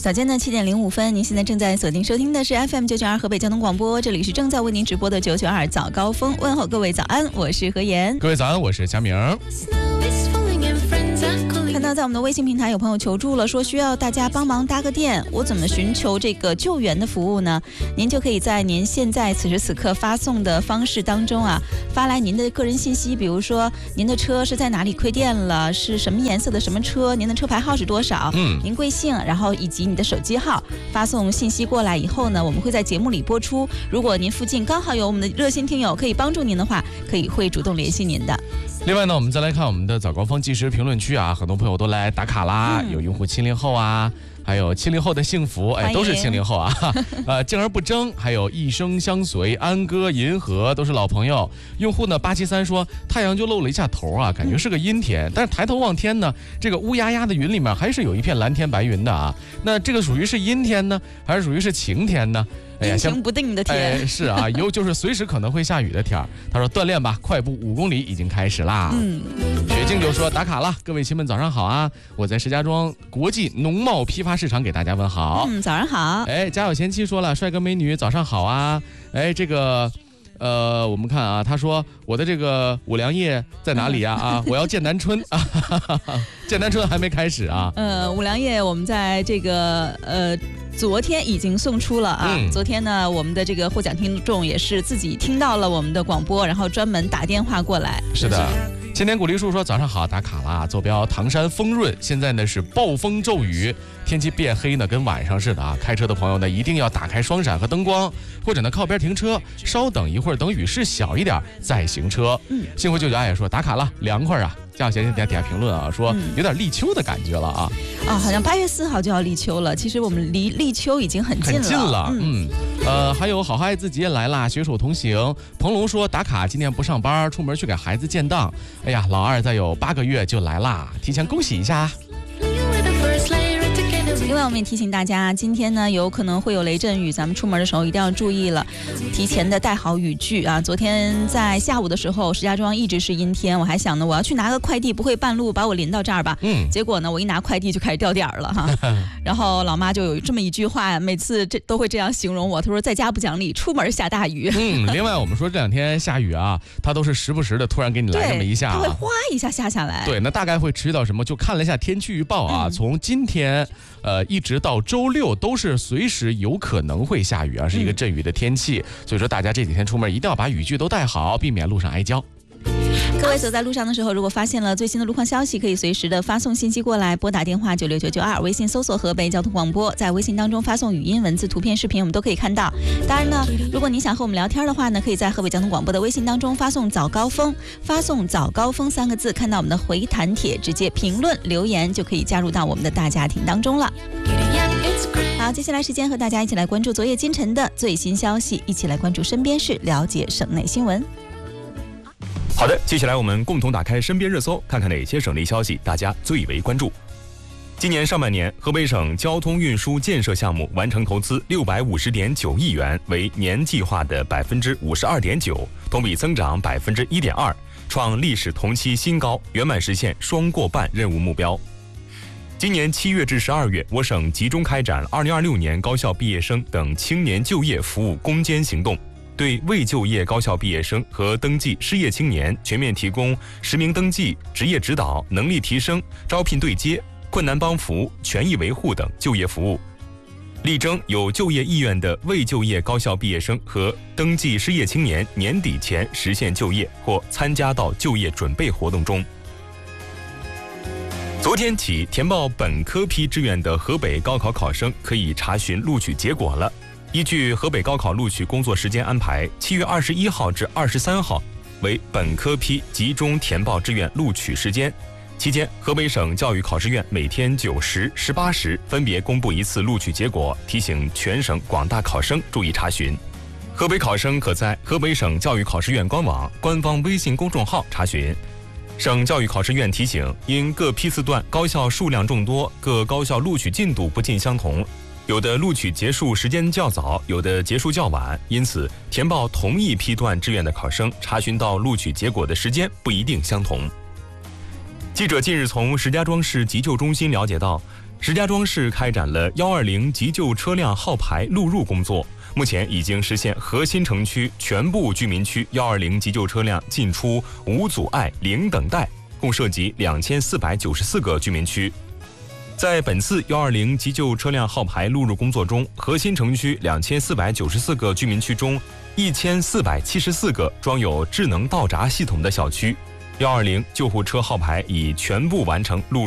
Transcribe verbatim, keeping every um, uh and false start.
早间的七点零五分，您现在正在锁定收听的是 F M 九九二河北交通广播，这里是正在为您直播的九九二早高峰，问候各位早安，我是何妍。 各位早安，我是佳明。 看到在我们的微信平台有朋友求助了，说需要大家帮忙搭个电，我怎么寻求这个救援的服务呢？您就可以在您现在此时此刻发送的方式当中啊，发来您的个人信息，比如说您的车是在哪里亏电了，是什么颜色的什么车，您的车牌号是多少，嗯，您贵姓，然后以及你的手机号，发送信息过来以后呢，我们会在节目里播出。如果您附近刚好有我们的热心听友可以帮助您的话，可以会主动联系您的。 另外呢，我们再来看我们的早高峰即时评论区啊，很多朋友都来打卡啦，嗯、有用户七零后啊，还有七零后的幸福，哎，都是七零后啊，呃，静而不争，还有一生相随，安哥、银河都是老朋友。用户呢八七三说，太阳就露了一下头啊，感觉是个阴天，但是抬头望天呢，这个乌压压的云里面还是有一片蓝天白云的啊。那这个属于是阴天呢，还是属于是晴天呢？ 哎呀，阴晴不定的天， 哎、是啊，有就是随时可能会下雨的天。他说锻炼吧，快步五公里已经开始啦。嗯，雪静就说打卡了，各位亲们早上好啊！我在石家庄国际农贸批发市场给大家问好。 嗯，早上好。 哎，家有贤妻说了，帅哥美女早上好啊！哎，这个。呃，我们看啊，他说我的这个五粮液在哪里呀？啊，我要剑南春啊，剑南春还没开始啊。 呃，五粮液我们在这个呃昨天已经送出了啊。嗯、昨天呢，我们的这个获奖听众也是自己听到了我们的广播，然后专门打电话过来。 是的。千年古梨树说早上好，打卡啦，坐标唐山丰润，现在呢是暴风骤雨，天气变黑呢跟晚上似的啊，开车的朋友呢一定要打开双闪和灯光，或者呢靠边停车，稍等一会儿，等雨势小一点再行车。嗯，幸福舅舅也说打卡了，凉快啊。这样闲闲底下底下评论啊，说有点立秋的感觉了啊。 啊，好像八月四号就要立秋了，其实我们离立秋已经很近了。 很近了，嗯。嗯呃，还有好好爱自己也来啦，携手同行。彭龙说打卡，今天不上班，出门去给孩子建档。哎呀，老二再有八个月就来啦，提前恭喜一下。 另外我们也提醒大家，今天呢有可能会有雷阵雨，咱们出门的时候一定要注意了，提前的带好雨具啊。昨天在下午的时候，石家庄一直是阴天，我还想呢我要去拿个快递，不会半路把我淋到这儿吧？嗯，结果呢我一拿快递就开始掉点儿了哈。然后老妈就有这么一句话，每次这都会这样形容我，她说在家不讲理，出门下大雨。 嗯，另外我们说这两天下雨啊，它都是时不时的突然给你来这么一下、啊， 它会哗一下下下来。 对，那大概会持续到什么？就看了一下天气预报啊，嗯、从今天。呃，一直到周六都是随时有可能会下雨啊，是一个阵雨的天气，嗯、所以说大家这几天出门一定要把雨具都带好，避免路上挨浇。 各位走在路上的时候，如果发现了最新的路况消息，可以随时的发送信息过来，拨打电话九六九九二，微信搜索河北交通广播，在微信当中发送语音、文字、图片、视频，我们都可以看到。当然呢，如果你想和我们聊天的话呢，可以在河北交通广播的微信当中发送早高峰，发送早高峰三个字，看到我们的回弹帖，直接评论留言就可以加入到我们的大家庭当中了。好，接下来时间和大家一起来关注昨夜今晨的最新消息，一起来关注身边事，了解省内新闻。 好的，接下来我们共同打开身边热搜，看看哪些省内消息大家最为关注。今年上半年，河北省交通运输建设项目完成投资六百五十点九亿元，为年计划的百分之五十二点九，同比增长百分之一点二，创历史同期新高，圆满实现双过半任务目标。今年七月至十二月，我省集中开展二零二六年高校毕业生等青年就业服务攻坚行动。对未就业高校毕业生和登记失业青年全面提供实名登记、职业指导、能力提升、招聘对接、困难帮扶、权益维护等就业服务，力争有就业意愿的未就业高校毕业生和登记失业青年年底前实现就业或参加到就业准备活动中。昨天起，填报本科批志愿的河北高考考生可以查询录取结果了。依据河北高考录取工作时间安排，七月二十一号至二十三号为本科批集中填报志愿录取时间。期间，河北省教育考试院每天九时、十八时分别公布一次录取结果，提醒全省广大考生注意查询。河北考生可在河北省教育考试院官网、官方微信公众号查询。省教育考试院提醒，因各批次段高校数量众多，各高校录取进度不尽相同。有的录取结束时间较早，有的结束较晚，因此填报同一批段志愿的考生查询到录取结果的时间不一定相同。记者近日从石家庄市急救中心了解到， 石家庄市开展了幺二零急救车辆号牌录入工作，目前已经实现核心城区全部居民区幺二零急救车辆进出无阻碍、零等待，共涉及两千四百九十四个居民区。在本次幺二零急救车辆号牌录入工作中，核心城区两千四百九十四个居民区中，一千四百七十四个装有智能道闸系统的小区，幺二零救护车号牌已全部完成录入。